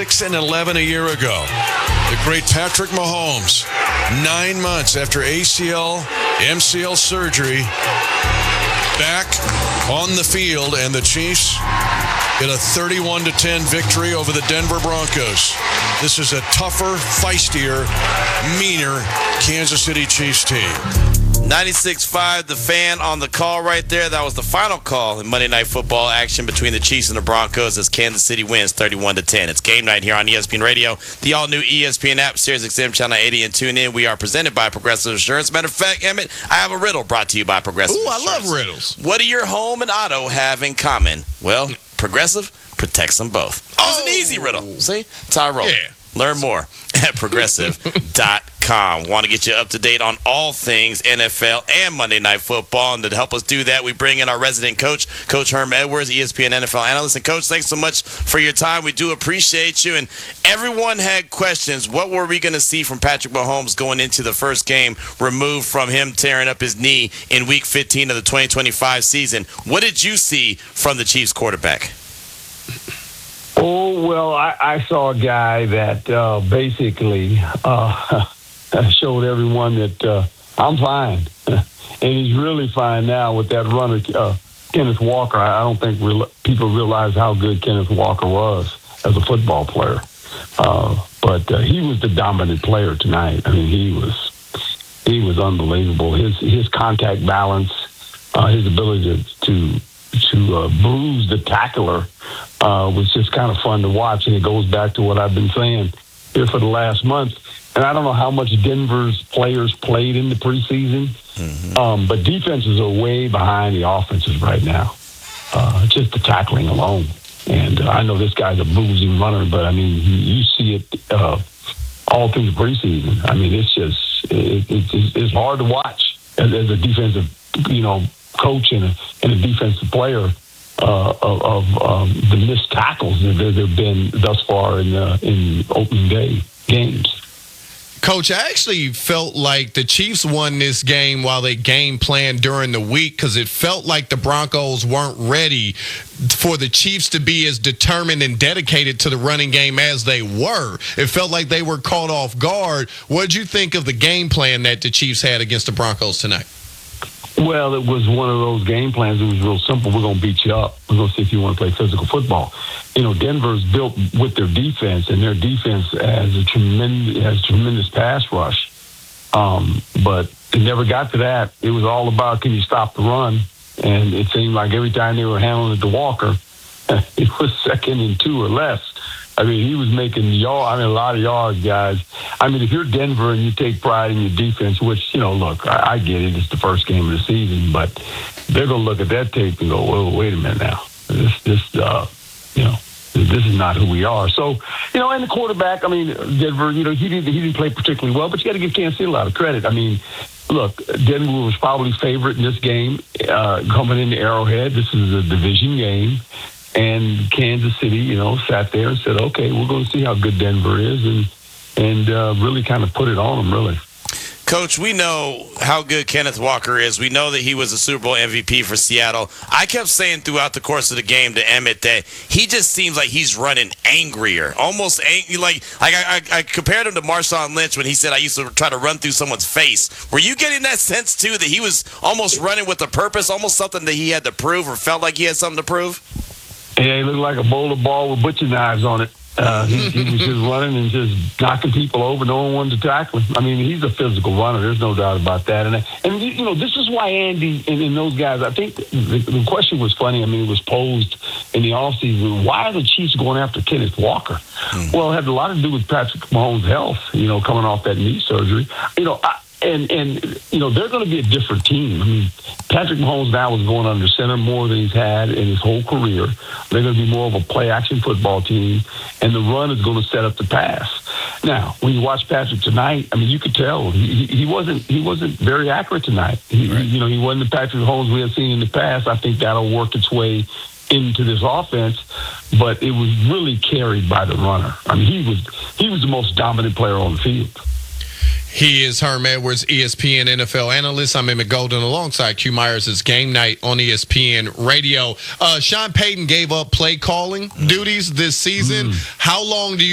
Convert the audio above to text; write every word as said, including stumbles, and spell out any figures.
six and eleven a year ago. The great Patrick Mahomes, nine months after A C L, M C L surgery, back on the field, and the Chiefs get a thirty-one to ten victory over the Denver Broncos. This is a tougher, feistier, meaner Kansas City Chiefs team. ninety-six five, the Fan on the call right there. That was the final call in Monday Night Football action between the Chiefs and the Broncos as Kansas City wins thirty-one to ten. It's game night here on E S P N Radio, the all-new E S P N app, Sirius X M Channel eighty, and tune in. We are presented by Progressive Insurance. Matter of fact, Emmett, I have a riddle brought to you by Progressive Ooh, Insurance. I love riddles. What do your home and auto have in common? Well, Progressive protects them both. It was an easy riddle. See? It's how I roll. Yeah. Learn more at progressive dot com. Want to get you up to date on all things N F L and Monday Night Football. And to help us do that, we bring in our resident coach, Coach Herm Edwards, E S P N N F L analyst. And, Coach, thanks so much for your time. We do appreciate you. And everyone had questions. What were we going to see from Patrick Mahomes going into the first game removed from him tearing up his knee in Week fifteen of the twenty twenty-five season? What did you see from the Chiefs quarterback? Oh, well, I, I saw a guy that uh, basically uh, showed everyone that uh, I'm fine. And he's really fine now with that runner, uh, Kenneth Walker. I don't think re- people realize how good Kenneth Walker was as a football player. Uh, but uh, he was the dominant player tonight. I mean, he was he was unbelievable. His his contact balance, uh, his ability to, to to uh, bruise the tackler uh, was just kind of fun to watch. And it goes back to what I've been saying here for the last month. And I don't know how much Denver's players played in the preseason, mm-hmm. um, but defenses are way behind the offenses right now, uh, just the tackling alone. And uh, I know this guy's a bruising runner, but, I mean, you, you see it uh, all through the preseason. I mean, it's just it, it, it's hard to watch as, as a defensive, you know, coach and a, and a defensive player uh, of, of um, the missed tackles that there have been thus far in uh, in opening day games. Coach, I actually felt like the Chiefs won this game while they game planned during the week because it felt like the Broncos weren't ready for the Chiefs to be as determined and dedicated to the running game as they were. It felt like they were caught off guard. What did you think of the game plan that the Chiefs had against the Broncos tonight? Well, it was one of those game plans. It was real simple. We're going to beat you up. We're going to see if you want to play physical football. You know, Denver's built with their defense, and their defense has a tremendous, has tremendous pass rush. Um, but it never got to that. It was all about, can you stop the run? And it seemed like every time they were handling it to Walker, it was second and two or less. I mean, he was making yard. I mean, a lot of yards, guys. I mean, if you're Denver and you take pride in your defense, which, you know, look, I, I get it. It's the first game of the season, but they're going to look at that tape and go, whoa, wait a minute now. This, this, uh, you know, this is not who we are. So, you know, and the quarterback, I mean, Denver, you know, he didn't, he didn't play particularly well, but you got to give Kansas City a lot of credit. I mean, look, Denver was probably favorite in this game uh, coming into Arrowhead. This is a division game. And Kansas City, you know, sat there and said, okay, we're going to see how good Denver is, and and uh, really kind of put it on them, really. Coach, we know how good Kenneth Walker is. We know that he was a Super Bowl M V P for Seattle. I kept saying throughout the course of the game to Emmett that he just seems like he's running angrier, almost angry. Like, like I, I, I compared him to Marshawn Lynch when he said I used to try to run through someone's face. Were you getting that sense, too, that he was almost running with a purpose, almost something that he had to prove or felt like he had something to prove? Yeah, he looked like a bowl of ball with butcher knives on it. Uh, he, he was just running and just knocking people over. No one wanted to tackle him. I mean, he's a physical runner. There's no doubt about that. And, and you know, this is why Andy and, and those guys, I think the, the question was funny. I mean, it was posed in the offseason. Why are the Chiefs going after Kenneth Walker? Mm. Well, it had a lot to do with Patrick Mahomes' health, you know, coming off that knee surgery. You know, I, And, and you know, they're going to be a different team. I mean, Patrick Mahomes now is going under center more than he's had in his whole career. They're going to be more of a play-action football team, and the run is going to set up the pass. Now, when you watch Patrick tonight, I mean, you could tell he, he wasn't he wasn't very accurate tonight. He, right. You know, he wasn't the Patrick Mahomes we had seen in the past. I think that'll work its way into this offense, but it was really carried by the runner. I mean, he was he was the most dominant player on the field. He is Herm Edwards, E S P N N F L analyst. I'm Emmett Golden alongside Q Myers. It's game night on E S P N Radio. Uh, Sean Payton gave up play calling duties this season. Mm. How long do you